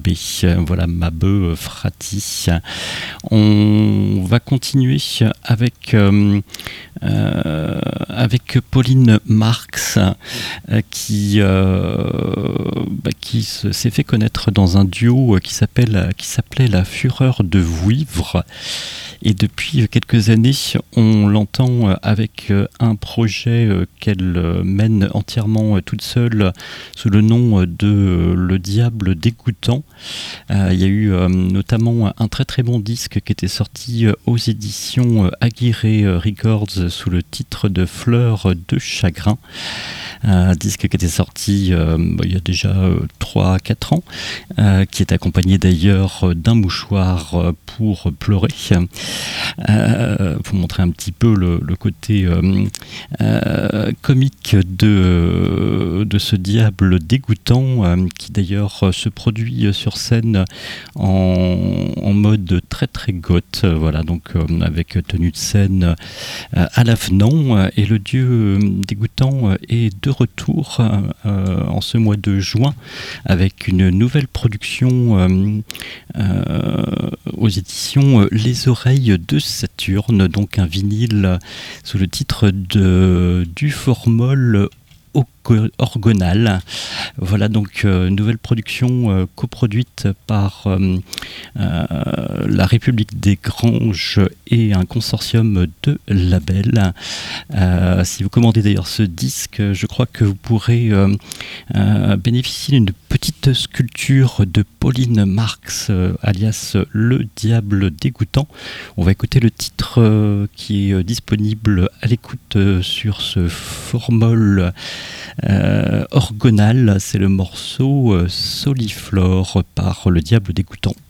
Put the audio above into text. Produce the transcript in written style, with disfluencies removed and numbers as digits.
Dubé. Voilà, Mabe Frati. On va continuer avec Pauline Marx qui s'est fait connaître dans un duo qui s'appelait La Fureur de Vouivre. Et depuis quelques années, on l'entend avec un projet qu'elle mène entièrement toute seule sous le nom de Le Diable Dégoûtant. Il y a eu notamment un très très bon disque qui était sorti aux éditions Aguirre Records sous le titre de Fleurs de Chagrin. Un disque qui était sorti il y a déjà 3-4 ans, qui est accompagné d'ailleurs d'un mouchoir pour pleurer. Pour montrer un petit peu le côté comique de ce diable dégoûtant, qui d'ailleurs se produit sur scène en mode très très goth, voilà, donc avec tenue de scène à l'avenant, et le dieu dégoûtant est de retour en ce mois de juin avec une nouvelle production aux éditions Les Oreilles de Saturne, donc un vinyle sous le titre du formol orgonal. Voilà donc nouvelle production coproduite par la République des Granges et un consortium de labels. Si vous commandez d'ailleurs ce disque, je crois que vous pourrez bénéficier d'une petite sculpture de Pauline Marx, alias Le Diable Dégoûtant. On va écouter le titre qui est disponible à l'écoute sur ce formol orgonal. C'est le morceau Soliflore par Le Diable Dégoûtant.